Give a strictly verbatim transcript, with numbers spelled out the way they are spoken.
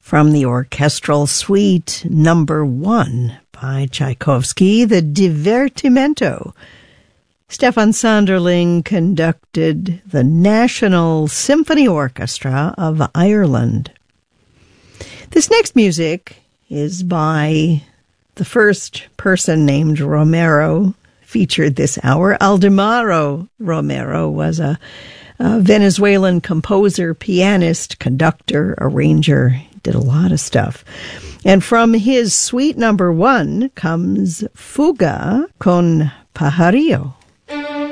From the orchestral suite number one by Tchaikovsky, the Divertimento. Stefan Sanderling conducted the National Symphony Orchestra of Ireland. This next music is by the first person named Romero featured this hour. Aldemaro Romero was a, a Venezuelan composer, pianist, conductor, arranger, did a lot of stuff. And from his suite number one comes Fuga con Pajarillo.